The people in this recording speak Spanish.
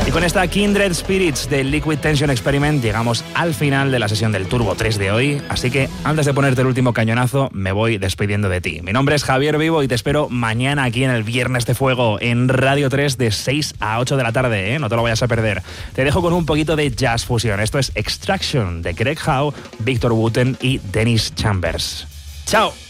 Y con esta Kindred Spirits de Liquid Tension Experiment llegamos al final de la sesión del Turbo 3 de hoy, así que antes de ponerte el último cañonazo me voy despidiendo de ti. Mi nombre es Javier Vivo y te espero mañana aquí en el Viernes de Fuego en Radio 3 de 6 a 8 de la tarde, no te lo vayas a perder. Te dejo con un poquito de jazz fusión. Esto es Extraction de Greg Howe, Victor Wooten y Dennis Chambers. ¡Chao!